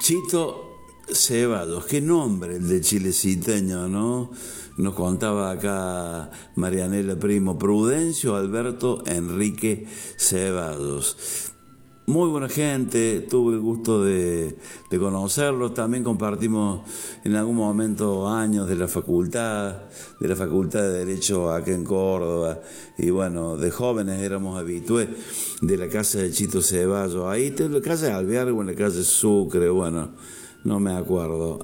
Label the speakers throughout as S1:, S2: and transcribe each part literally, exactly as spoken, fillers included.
S1: Chito Ceballos, qué nombre el de chileciteño, ¿no? Nos contaba acá Marianela Primo, Prudencio Alberto Enrique Ceballos. Muy buena gente, tuve el gusto de, de conocerlos, también compartimos en algún momento años de la facultad, de la Facultad de Derecho acá en Córdoba, y bueno, de jóvenes éramos habitués de la casa de Chito Ceballos, ahí en la calle Alvear o en la calle Sucre, bueno, no me acuerdo,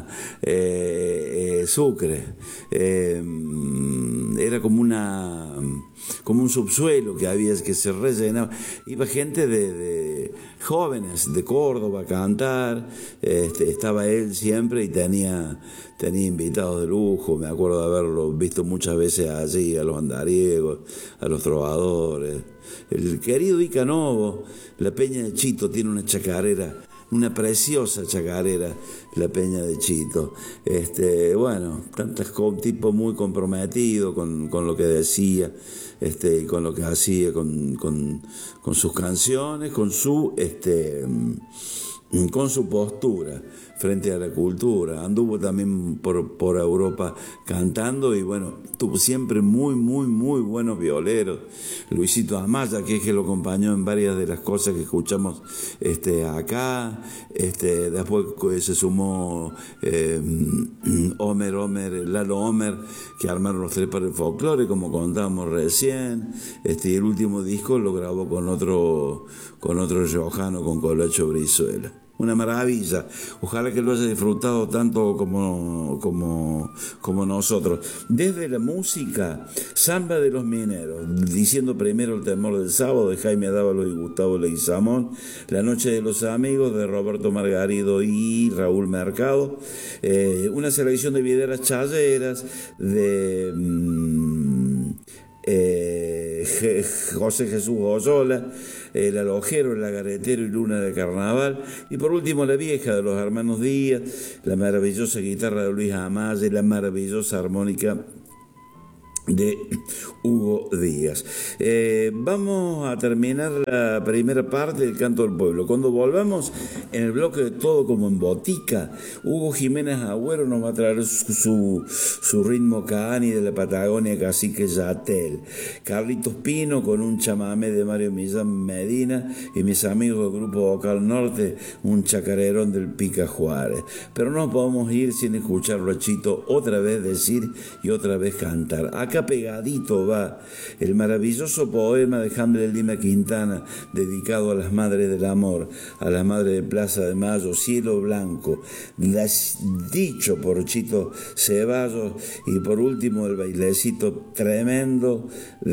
S1: eh, eh, Sucre, eh, era como una, como un subsuelo que había, que se rellenaba, iba gente de, de jóvenes de Córdoba a cantar, este, estaba él siempre y tenía, tenía invitados de lujo, me acuerdo de haberlo visto muchas veces allí, a los andariegos, a los trovadores, el querido Ica Novo, la Peña de Chito tiene una chacarera, una preciosa chacarera, la Peña de Chito. Este, bueno, tantas, un tipo muy comprometido con, con lo que decía, este, y con lo que hacía, con, con, con sus canciones, con su, este, con su postura frente a la cultura. Anduvo también por, por Europa cantando y bueno, tuvo siempre muy, muy, muy buenos violeros. Luisito Amaya, que es que lo acompañó en varias de las cosas que escuchamos este, acá. Este, después se sumó eh, Homer, Homer, Lalo Homer, que armaron los tres para el folclore, como contábamos recién. Este, y el último disco lo grabó con otro, con otro riojano, con Colacho Brizuela. Una maravilla, ojalá que lo haya disfrutado tanto como, como, como nosotros. Desde la música, Samba de los Mineros, diciendo primero El temor del sábado de Jaime Dávalo y Gustavo Leguizamón, La noche de los amigos de Roberto Margarido y Raúl Mercado, eh, una selección de videras chayeras de mmm, eh, José Jesús Oyola, El alojero, El agaretero y Luna de Carnaval, y por último La vieja de los hermanos Díaz, la maravillosa guitarra de Luis Amaya y la maravillosa armónica de Hugo Díaz. Eh, vamos a terminar la primera parte del Canto del Pueblo. Cuando volvamos en el bloque de Todo como en Botica, Hugo Jiménez Agüero nos va a traer su, su, su ritmo caani de la Patagonia, Cacique Yatel. Carlitos Pino con un chamamé de Mario Millán Medina y mis amigos del Grupo Vocal Norte, un chacarerón del Pica Juárez. Pero no podemos ir sin escucharlo a Chito otra vez decir y otra vez cantar. Acá Acá pegadito va el maravilloso poema de Hamlet Lima Quintana, dedicado a las madres del amor, a las madres de Plaza de Mayo, Cielo Blanco, las, dicho por Chito Ceballos, y por último el bailecito tremendo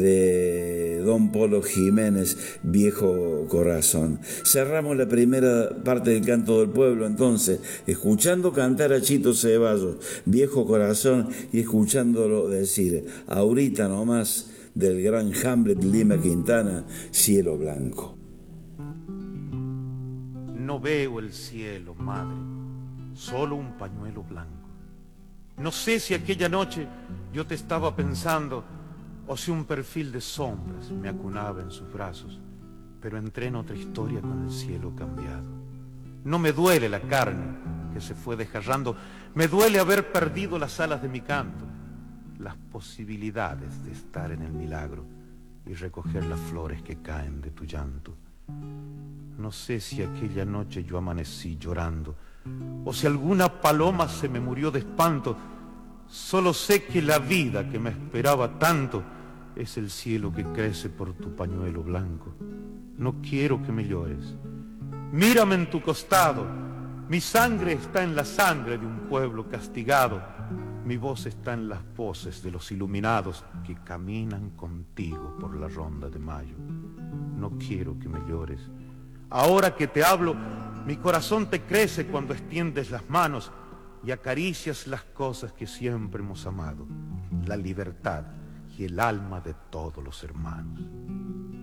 S1: de Don Polo Jiménez, Viejo Corazón. Cerramos la primera parte del Canto del Pueblo, entonces, escuchando cantar a Chito Ceballos, Viejo Corazón, y escuchándolo decir, ahorita nomás, del gran Hamlet Lima Quintana, Cielo Blanco.
S2: No veo el cielo, madre, solo un pañuelo blanco. No sé si aquella noche yo te estaba pensando o si un perfil de sombras me acunaba en sus brazos, pero entré en otra historia con el cielo cambiado. No me duele la carne que se fue desgarrando, me duele haber perdido las alas de mi canto, las posibilidades de estar en el milagro y recoger las flores que caen de tu llanto. No sé si aquella noche yo amanecí llorando o si alguna paloma se me murió de espanto. Solo sé que la vida que me esperaba tanto es el cielo que crece por tu pañuelo blanco. No quiero que me llores. Mírame en tu costado. Mi sangre está en la sangre de un pueblo castigado. Mi voz está en las voces de los iluminados que caminan contigo por la ronda de mayo. No quiero que me llores. Ahora que te hablo, mi corazón te crece cuando extiendes las manos y acaricias las cosas que siempre hemos amado, la libertad y el alma de todos los hermanos.